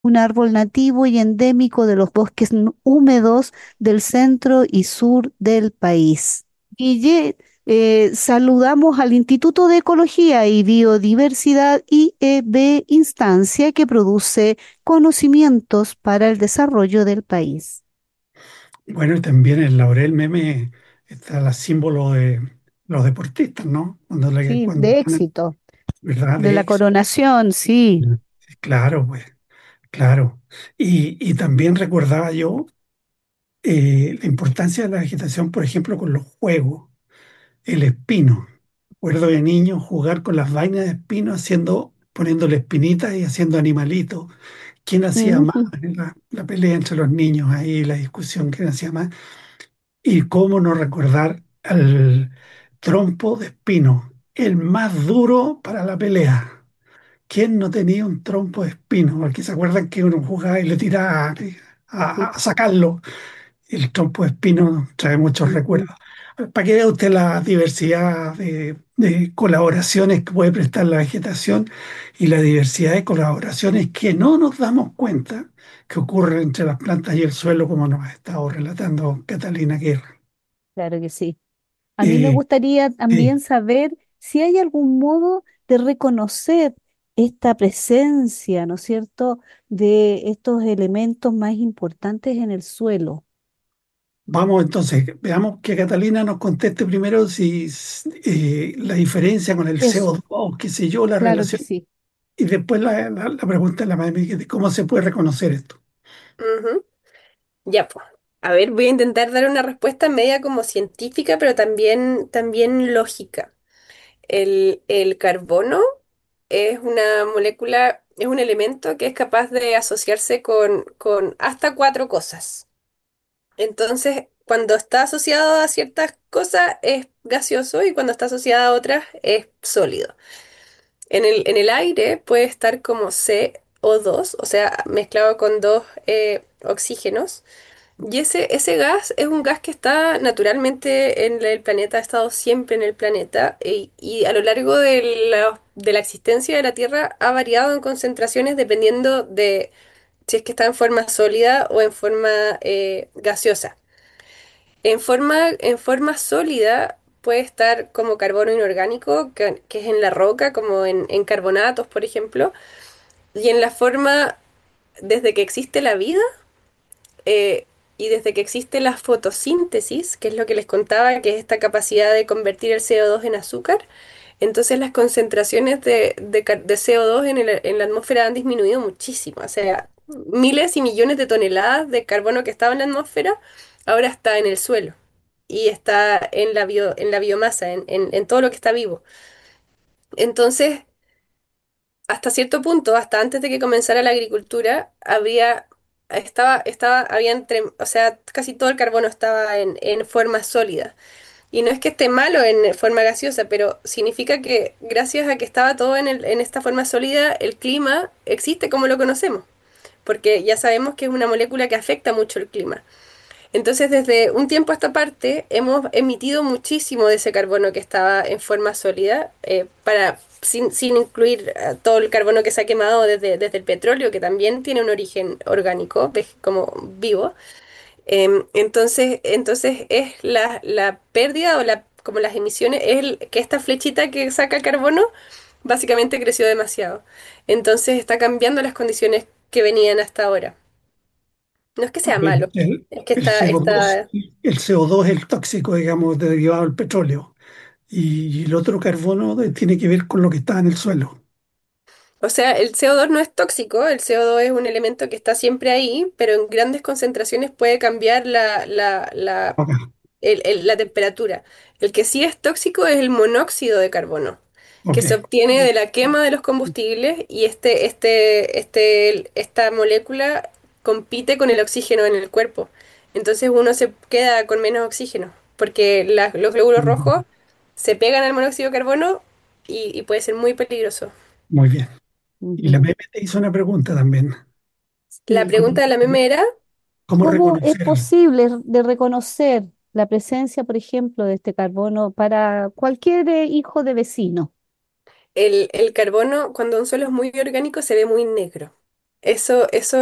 un árbol nativo y endémico de los bosques húmedos del centro y sur del país. Guille, saludamos al Instituto de Ecología y Biodiversidad IEB Instancia que produce conocimientos para el desarrollo del país. Bueno, y también el laurel meme está el símbolo de los deportistas, ¿no? Sí, Cuando de ganan, éxito, ¿verdad? de De la éxito. coronación, sí. Sí, claro, pues, claro. Y también recordaba yo la importancia de la vegetación, por ejemplo, con los juegos, el espino. Recuerdo de niño jugar con las vainas de espino, poniéndole espinitas y haciendo animalitos. ¿Quién hacía más? Ujú. La pelea entre los niños ahí, la discusión, ¿quién hacía más? Y cómo no recordar al trompo de espino, el más duro para la pelea. ¿Quién no tenía un trompo de espino? Porque se acuerdan que uno jugaba y le tiraba Sí. a sacarlo. El trompo de espino trae muchos Ujú. recuerdos. Para que vea usted la diversidad de colaboraciones que puede prestar la vegetación y la diversidad de colaboraciones que no nos damos cuenta que ocurren entre las plantas y el suelo, como nos ha estado relatando Catalina Guerra. Claro que sí. A mí me Eh, gustaría sí, también saber si hay algún modo de reconocer esta presencia, ¿no es cierto?, de estos elementos más importantes en el suelo. vamos entonces, veamos que Catalina nos conteste primero si la diferencia con el Eso, CO2, qué sé yo, la claro que relación, sí. y después la pregunta de la madre de cómo se puede reconocer esto. Ujú. Ya, pues. A ver, voy a intentar dar una respuesta media como científica, pero también lógica. El carbono es una molécula, es un elemento que es capaz de asociarse con hasta cuatro cosas. Entonces, cuando está asociado a ciertas cosas es gaseoso y cuando está asociado a otras es sólido. En el aire puede estar como CO2, o sea, mezclado con dos oxígenos. Y ese gas es un gas que está naturalmente en el planeta, ha estado siempre en el planeta y a lo largo de la existencia de la Tierra ha variado en concentraciones dependiendo de si es que está en forma sólida o en forma gaseosa. En forma sólida puede estar como carbono inorgánico, que es en la roca, como en carbonatos, por ejemplo, y en la forma, desde que existe la vida eh, y desde que existe la fotosíntesis, que es lo que les contaba, que es esta capacidad de convertir el CO2 en azúcar, entonces las concentraciones de CO2 en la atmósfera han disminuido muchísimo. O sea, miles y millones de toneladas de carbono que estaba en la atmósfera ahora está en el suelo y está en la biomasa, en todo lo que está vivo. Entonces, hasta cierto punto, hasta antes de que comenzara la agricultura, o sea, casi todo el carbono estaba en forma sólida. Y no es que esté malo en forma gaseosa, pero significa que gracias a que estaba todo en esta forma sólida, el clima existe como lo conocemos, porque ya sabemos que es una molécula que afecta mucho el clima. Entonces, desde un tiempo a esta parte, hemos emitido muchísimo de ese carbono que estaba en forma sólida, sin incluir todo el carbono que se ha quemado desde el petróleo, que también tiene un origen orgánico, como vivo. Entonces es la pérdida como las emisiones, que esta flechita que saca el carbono básicamente creció demasiado. Entonces está cambiando las condiciones que venían hasta ahora. No es que sea Bien, malo, es que el está, CO2, está, el CO2 es el tóxico, digamos, derivado del petróleo. Y el otro carbono tiene que ver con lo que está en el suelo. o sea, el CO2 no es tóxico, el CO2 es un elemento que está siempre ahí, pero en grandes concentraciones puede cambiar Acá. la temperatura. El que sí es tóxico es el monóxido de carbono, que Ok, se obtiene de la quema de los combustibles y esta molécula compite con el oxígeno en el cuerpo. Entonces uno se queda con menos oxígeno, porque los glóbulos rojos se pegan al monóxido de carbono y puede ser muy peligroso. muy bien. Y la Ujú. meme te hizo una pregunta también. La Sí. ¿Cómo, pregunta de la meme era, cómo ¿Cómo es reconocer? posible de reconocer la presencia, por ejemplo, de este carbono para cualquier hijo de vecino? el carbono, cuando un suelo es muy orgánico, se ve muy negro. eso